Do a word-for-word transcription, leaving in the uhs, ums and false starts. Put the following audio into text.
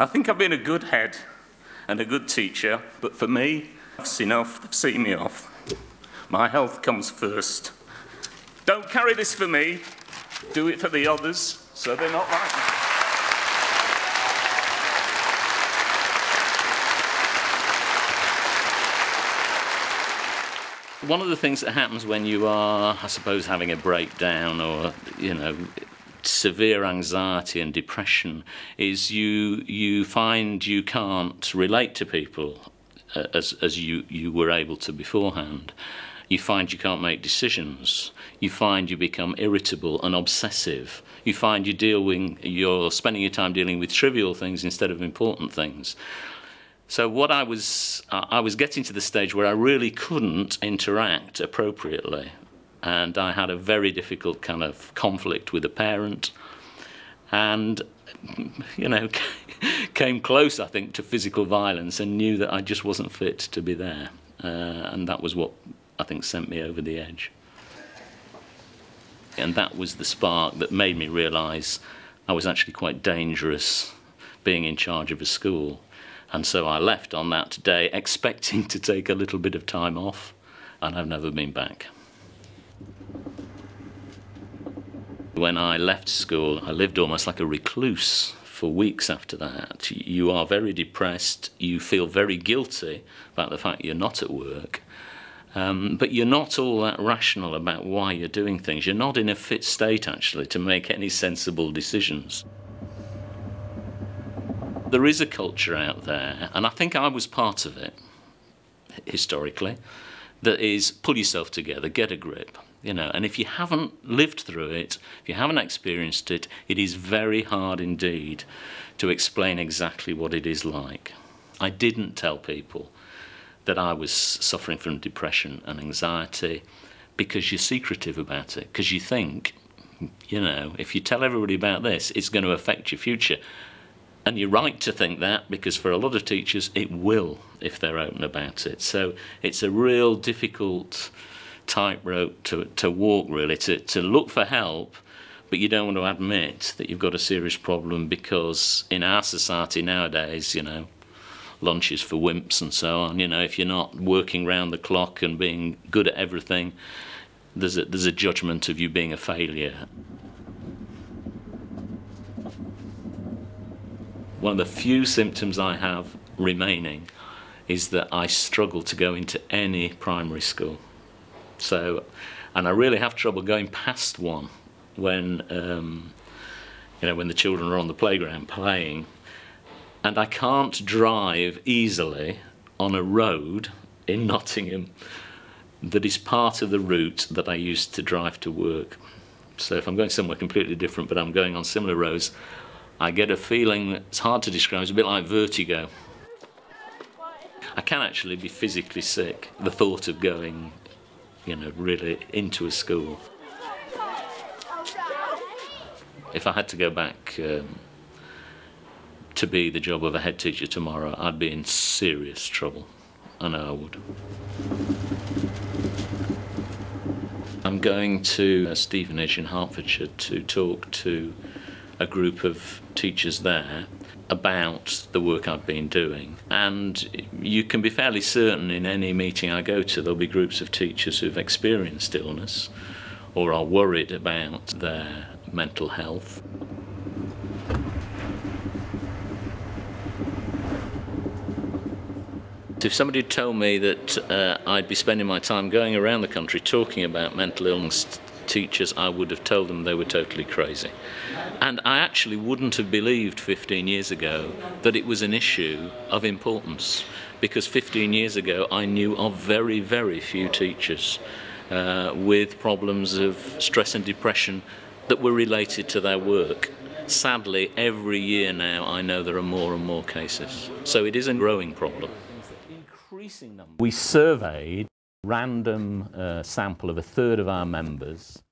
I think I've been a good head and a good teacher, but for me, that's enough. They've seen me off. My health comes first. Don't carry this for me. Do it for the others, so they're not like me. One of the things that happens when you are, I suppose, having a breakdown or, you know, severe anxiety and depression is you you find you can't relate to people uh, as as you you were able to beforehand. You find you can't make decisions. You find you become irritable and obsessive. You find you dealing you're spending your time dealing with trivial things instead of important things. So what I was I was getting to the stage where I really couldn't interact appropriately. And I had a very difficult kind of conflict with a parent, and, you know, came close, I think, to physical violence, and knew that I just wasn't fit to be there. Uh, and that was what, I think, sent me over the edge. And that was the spark that made me realise I was actually quite dangerous being in charge of a school. And so I left on that day expecting to take a little bit of time off, and I've never been back. When I left school, I lived almost like a recluse for weeks after that. You are very depressed, you feel very guilty about the fact you're not at work, um, but you're not all that rational about why you're doing things. You're not in a fit state, actually, to make any sensible decisions. There is a culture out there, and I think I was part of it, historically, that is pull yourself together, get a grip. You know, and if you haven't lived through it, if you haven't experienced it, it is very hard indeed to explain exactly what it is like. I didn't tell people that I was suffering from depression and anxiety because you're secretive about it, because you think, you know, if you tell everybody about this, it's going to affect your future. And you're right to think that, because for a lot of teachers, it will if they're open about it. So it's a real difficult tightrope to, to walk, really, to, to look for help, but you don't want to admit that you've got a serious problem, because in our society nowadays, you know, lunch is for wimps and so on. You know, if you're not working round the clock and being good at everything, there's a, there's a judgment of you being a failure. One of the few symptoms I have remaining is that I struggle to go into any primary school. So, and I really have trouble going past one when, um, you know, when the children are on the playground playing, and I can't drive easily on a road in Nottingham that is part of the route that I used to drive to work. So if I'm going somewhere completely different, but I'm going on similar roads, I get a feeling that's hard to describe. It's a bit like vertigo. I can actually be physically sick, the thought of going, you know, really into a school. If I had to go back um, to be the job of a head teacher tomorrow, I'd be in serious trouble. I know I would. I'm going to uh, Stevenage in Hertfordshire to talk to a group of teachers there about the work I've been doing, and you can be fairly certain in any meeting I go to there'll be groups of teachers who've experienced illness or are worried about their mental health. If somebody had told me that uh, I'd be spending my time going around the country talking about mental illness teachers, I would have told them they were totally crazy. And I actually wouldn't have believed fifteen years ago that it was an issue of importance, because fifteen years ago I knew of very, very few teachers uh, with problems of stress and depression that were related to their work. Sadly, every year now I know there are more and more cases. So it is a growing problem. We surveyed a random uh, sample of a third of our members